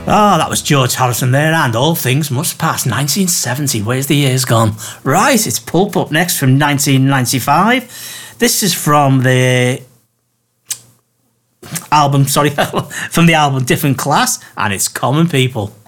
Oh, that was George Harrison there, and All Things Must Pass, 1970. Where's the years gone? Right, it's Pulp up next from 1995. This is from the album, from the album Different Class, and it's Common People.